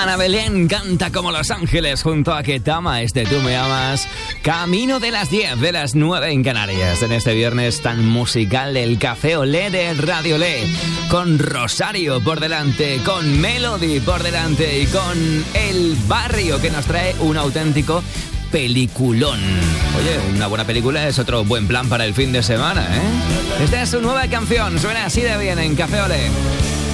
Ana Belén canta como Los Ángeles junto a Ketama, Tú me amas. Camino de las 10, de las 9 en Canarias. En este viernes tan musical del Café Olé de Radio Olé. Con Rosario por delante, con Melody por delante y con El Barrio, que nos trae un auténtico peliculón. Oye, una buena película es otro buen plan para el fin de semana, ¿eh? Esta es su nueva canción, suena así de bien en Café Olé.